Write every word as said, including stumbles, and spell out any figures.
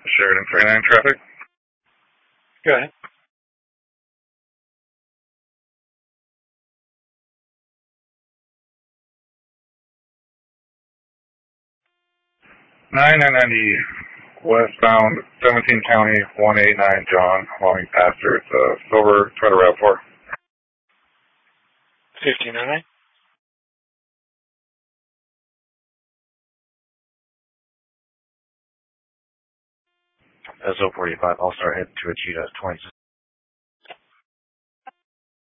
Sheridan thirty-nine traffic. Go ahead. nine nine ninety westbound seventeen County one eight nine John, Wyoming Pastor. It's a silver, try to route for. fifty-nine. S O forty-five, All-Star head to Achita twenty-six.